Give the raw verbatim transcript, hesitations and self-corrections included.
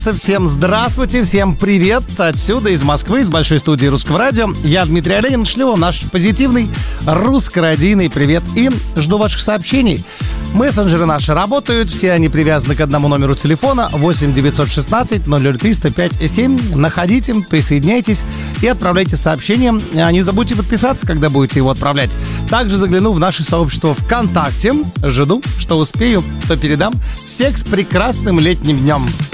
Всем здравствуйте, всем привет отсюда, из Москвы, из большой студии Русского радио. Я Дмитрий Оленин, шлю вам наш позитивный русско-радийный привет и жду ваших сообщений. Мессенджеры наши работают, все они привязаны к одному номеру телефона восемь девятьсот шестнадцать ноль ноль три сто пять семь. Находите, присоединяйтесь и отправляйте сообщения. Не забудьте подписаться, когда будете его отправлять. Также загляну в наше сообщество ВКонтакте. Жду, что успею, то передам. Всех с прекрасным летним днем.